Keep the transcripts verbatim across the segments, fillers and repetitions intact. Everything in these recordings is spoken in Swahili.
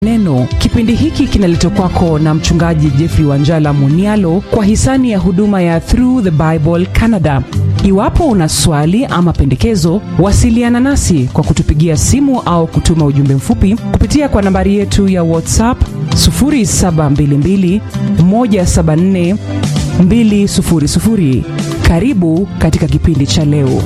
Neno. Kipindi hiki kinaletwa kwako na mchungaji Jeffrey Wanjala Munialo kwa hisani ya huduma ya Through the Bible Canada. Iwapo una swali ama pendekezo, wasiliana nasi kwa kutupigia simu au kutuma ujumbe mfupi kupitia kwa nambari yetu ya WhatsApp zero saba mbili mbili moja saba nne mbili sifuri sifuri. Karibu katika kipindi cha leo.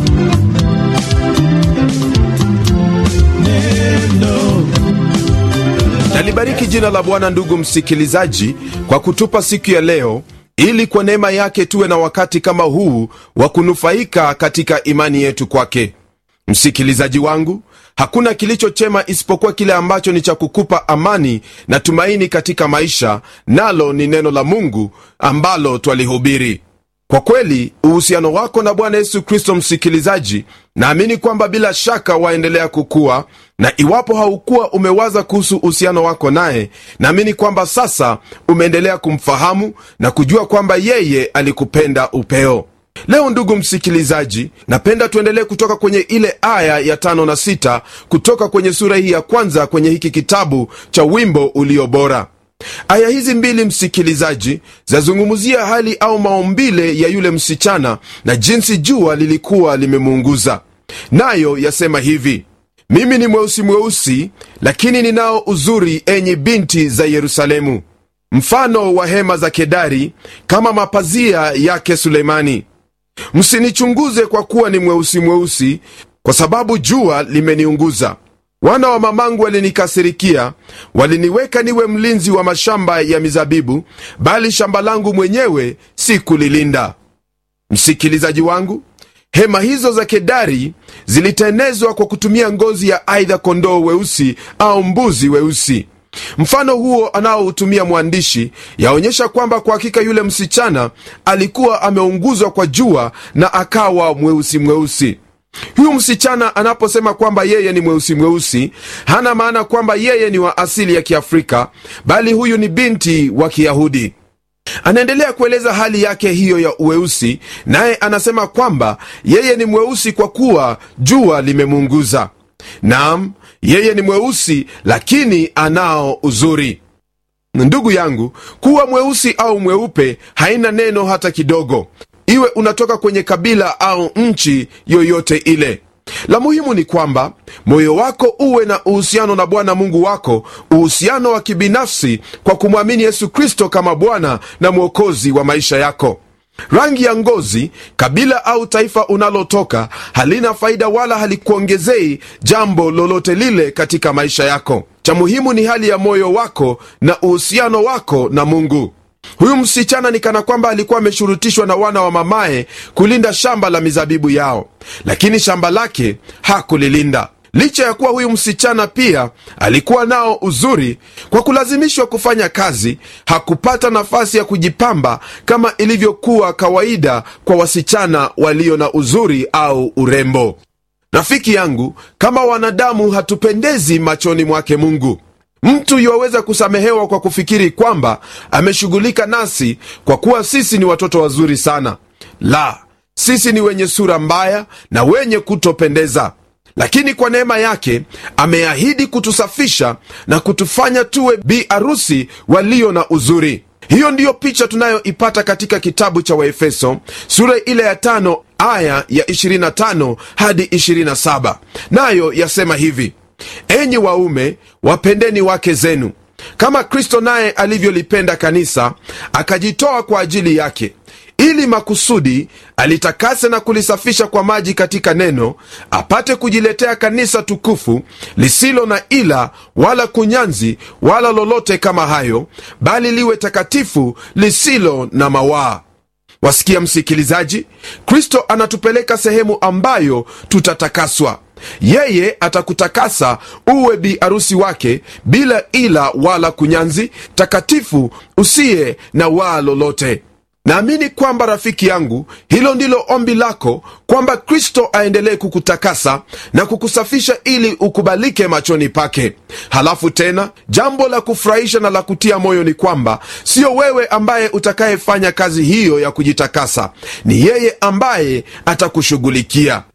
Nalibariki jina la Bwana, ndugu msikilizaji, kwa kutupa siku ya leo, ili kwa neema yake tuwe na wakati kama huu wa kunufaika katika imani yetu kwake. Msikilizaji wangu, hakuna kilicho chema isipokuwa kile ambacho ni cha kukupa amani na tumaini katika maisha, nalo ni neno la Mungu ambalo twalihubiri. Kwa kweli, uhusiano wako na Bwana Yesu Kristo, msikilizaji, naamini kwamba bila shaka waendelea kukua, na iwapo haukuwa umewaza kuhusu uhusiano wako naye, naamini kwamba sasa umeendelea kumfahamu na kujua kwamba yeye alikupenda upeo. Leo ndugu msikilizaji, napenda tuendelee kutoka kwenye ile aya ya tano na sita kutoka kwenye sura hii ya kwanza kwenye hiki kitabu cha Wimbo Ulio Bora. Aya hizi mbili, msikilizaji, zazungumzia hali au maumbile ya yule msichana na jinsi jua lilikuwa limemuunguza. Nayo yasema hivi: mimi ni mweusi mweusi, lakini ninao uzuri, enyi binti za Yerusalemu, mfano wa hema za Kedari, kama mapazia yake Sulemani. Msinichunguze kwa kuwa ni mweusi mweusi, kwa sababu jua limeniunguza. Wana wa mamangu walinikasirikia, waliniweka niwe mlinzi wa mashamba ya mizabibu, bali shamba langu mwenyewe si kulilinda. Msikilizaji wangu, hema hizo za Kedari zilitenezwa kwa kutumia ngozi ya aidha kondoo weusi au mbuzi weusi. Mfano huo anaoutumia mwandishi yaonyesha kwamba kwa hakika yule msichana alikuwa ameunguzwa kwa jua na akawa mweusi mweusi. Huyu msichana anaposema kwamba yeye ni mweusi mweusi, hana maana kwamba yeye ni wa asili ya Kiafrika, bali huyu ni binti wa Kiyahudi. Anaendelea kueleza hali yake hiyo ya uweusi, naye anasema kwamba yeye ni mweusi kwa kuwa jua limemunguza. Naam, yeye ni mweusi, lakini anao uzuri. Ndugu yangu, kuwa mweusi au mweupe haina neno hata kidogo, iwe unatoka kwenye kabila au nchi yoyote ile. La muhimu ni kwamba moyo wako uwe na uhusiano na Bwana Mungu wako, uhusiano wa kibinafsi kwa kumwamini Yesu Kristo kama Bwana na Mwokozi wa maisha yako. Rangi ya ngozi, kabila au taifa unalotoka halina faida wala halikuongezei jambo lolote lile katika maisha yako. Cha muhimu ni hali ya moyo wako na uhusiano wako na Mungu. Huyu msichana ni kana kwamba alikuwa ameshurutishwa na wana wa mamaye kulinda shamba la mizabibu yao, lakini shamba lake hakulilinda. Licha ya kuwa huyu msichana pia alikuwa nao uzuri, kwa kulazimishwa kufanya kazi, hakupata nafasi ya kujipamba kama ilivyokuwa kawaida kwa wasichana walio na uzuri au urembo. Rafiki yangu, kama wanadamu hatupendezi machoni mwake Mungu. Mtu yuwaweza kusamehewa kwa kufikiri kwamba ameshughulika nasi kwa kuwa sisi ni watoto wazuri sana. La, sisi ni wenye sura mbaya na wenye kutopendeza. Lakini kwa neema yake ameahidi kutusafisha na kutufanya tuwe bi arusi walio na uzuri. Hiyo ndiyo picha tunayoipata katika kitabu cha Waefeso sura ile ya tano aya ya ishirini na tano hadi ishirini na saba. Nayo yasema hivi: enyi waume, wapendeni wake zenu, kama Kristo naye alivyolipenda kanisa, akajitoa kwa ajili yake, ili makusudi alitakase na kulisafisha kwa maji katika neno, apate kujiletea kanisa tukufu, lisilo na ila wala kunyanzi wala lolote kama hayo, bali liwe takatifu, lisilo na mawaa. Wasikia msikilizaji, Kristo anatupeleka sehemu ambayo tutatakaswa. Yeye atakutakasa uwe bi arusi wake, bila ila wala kunyanzi, takatifu, usiye na waa lolote. Naamini kwamba rafiki yangu, hilo ndilo ombi lako, kwamba Kristo aendelee kukutakasa na kukusafisha ili ukubalike machoni pake. Halafu tena, jambo la kufurahisha na la kutia moyo ni kwamba sio wewe ambaye utakayefanya kazi hiyo ya kujitakasa, ni yeye ambaye atakushughulikia.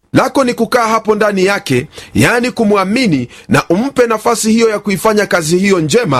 Lako ni kukaa hapo ndani yake, yaani kumwamini na umpe nafasi hiyo ya kuifanya kazi hiyo njema